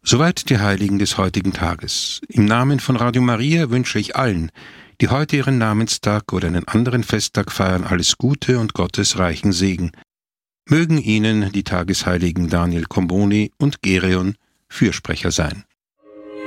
Soweit die Heiligen des heutigen Tages. Im Namen von Radio Maria wünsche ich allen, die heute ihren Namenstag oder einen anderen Festtag feiern, alles Gute und Gottes reichen Segen. Mögen Ihnen die Tagesheiligen Daniel Comboni und Gereon Fürsprecher sein.